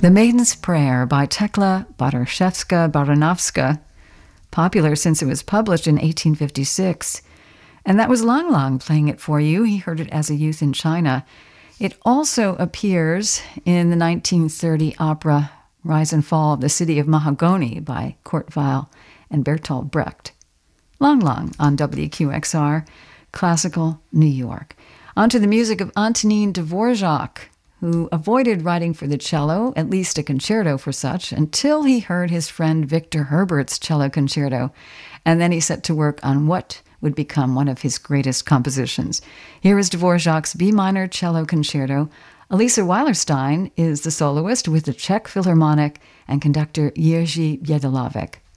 The Maiden's Prayer by Tekla Bartoszewska-Baranowska, popular since it was published in 1856. And that was Lang Lang playing it for you. He heard it as a youth in China. It also appears in the 1930 opera Rise and Fall of the City of Mahagoni by Kurt Weill and Bertolt Brecht. Lang Lang on WQXR, Classical New York. On to the music of Antonin Dvorak, who avoided writing for the cello, at least a concerto for such, until he heard his friend Victor Herbert's cello concerto, and then he set to work on what would become one of his greatest compositions. Here is Dvorak's B minor cello concerto. Elisa Weilerstein is the soloist with the Czech Philharmonic and conductor Jerzy Biedalavec.